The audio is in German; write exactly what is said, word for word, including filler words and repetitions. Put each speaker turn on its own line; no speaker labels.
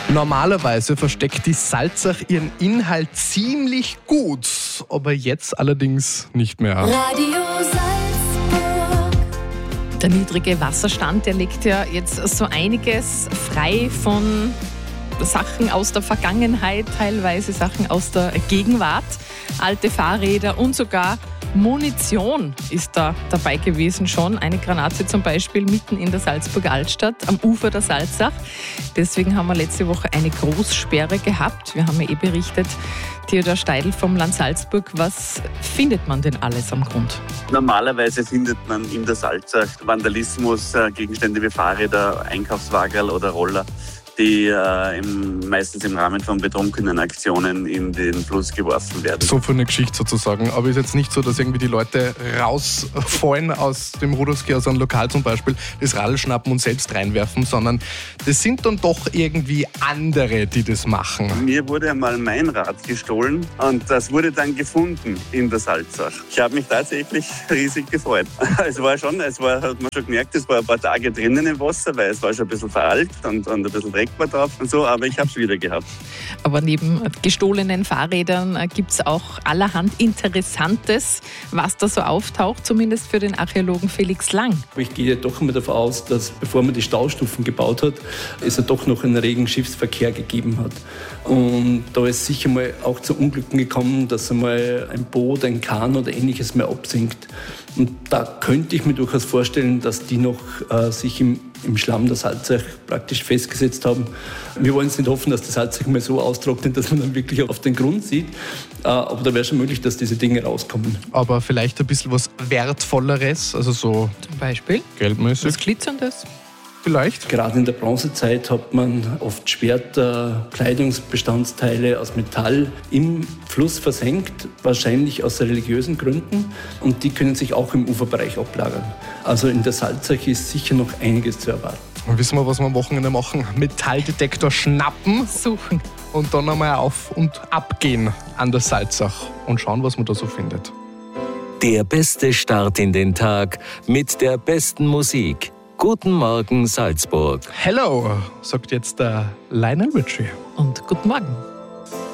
Normalerweise versteckt die Salzach ihren Inhalt ziemlich gut, aber jetzt allerdings nicht mehr.
Radio Salzburg.
Der niedrige Wasserstand, der legt ja jetzt so einiges frei von Sachen aus der Vergangenheit, teilweise Sachen aus der Gegenwart. Alte Fahrräder und sogar Munition ist da dabei gewesen schon. Eine Granate zum Beispiel mitten in der Salzburger Altstadt am Ufer der Salzach. Deswegen haben wir letzte Woche eine Großsperre gehabt. Wir haben ja eh berichtet, Theodor Steidl vom Land Salzburg. Was findet man denn alles am Grund?
Normalerweise findet man in der Salzach Vandalismus, Gegenstände wie Fahrräder, Einkaufswagen oder Roller, die äh, im, meistens im Rahmen von betrunkenen Aktionen in den Fluss geworfen werden.
So für eine Geschichte sozusagen. Aber ist jetzt nicht so, dass irgendwie die Leute rausfallen aus dem Ruderski, aus einem Lokal zum Beispiel, das Radl schnappen und selbst reinwerfen, sondern das sind dann doch irgendwie andere, die das machen.
Mir wurde einmal mein Rad gestohlen und das wurde dann gefunden in der Salzach. Ich habe mich tatsächlich riesig gefreut. Es war schon, es war, hat man schon gemerkt, es war ein paar Tage drinnen im Wasser, weil es war schon ein bisschen veraltet und, und ein bisschen Dreck war drauf und so, aber ich habe es wieder gehabt.
Aber neben gestohlenen Fahrrädern gibt es auch allerhand Interessantes, was da so auftaucht, zumindest für den Archäologen Felix Lang.
Ich gehe doch immer davon aus, dass bevor man die Staustufen gebaut hat, es ja doch noch einen regen Schiffsverkehr gegeben hat. Und da ist sicher mal auch zu Unglücken gekommen, dass einmal ein Boot, ein Kahn oder ähnliches mal absinkt. Und da könnte ich mir durchaus vorstellen, dass die noch äh, sich im, im Schlamm der Salzach praktisch festgesetzt haben. Wir wollen es nicht hoffen, dass die Salzach mal so austrocknet, dass man dann wirklich auf den Grund sieht. Äh, aber da wäre schon möglich, dass diese Dinge rauskommen.
Aber vielleicht ein bisschen was Wertvolleres, also so
Zum Beispiel
geldmäßig.
was Glitzerndes.
Vielleicht.
Gerade in der Bronzezeit hat man oft Schwerter, Kleidungsbestandteile aus Metall im Fluss versenkt, wahrscheinlich aus religiösen Gründen. Und die können sich auch im Uferbereich ablagern. Also in der Salzach ist sicher noch einiges zu erwarten.
Und wissen wir, was wir am Wochenende machen? Metalldetektor schnappen
Suchen.
und dann einmal auf und abgehen an der Salzach und schauen, was man da so findet.
Der beste Start in den Tag mit der besten Musik. Guten Morgen Salzburg.
Hello, sagt jetzt der Lionel Richie.
Und guten Morgen.